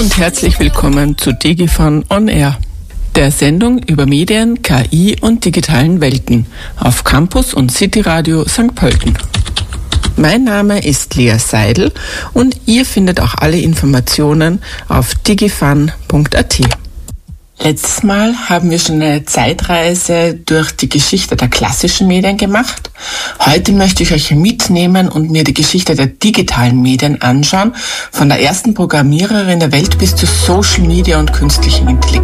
Und herzlich willkommen zu DigiFun On Air, der Sendung über Medien, KI und digitalen Welten auf Campus und City Radio St. Pölten. Mein Name ist Lea Seidel und ihr findet auch alle Informationen auf digifun.at. Letztes Mal haben wir schon eine Zeitreise durch die Geschichte der klassischen Medien gemacht. Heute möchte ich euch mitnehmen und mir die Geschichte der digitalen Medien anschauen, von der ersten Programmiererin der Welt bis zu Social Media und künstlichen Intelligenz.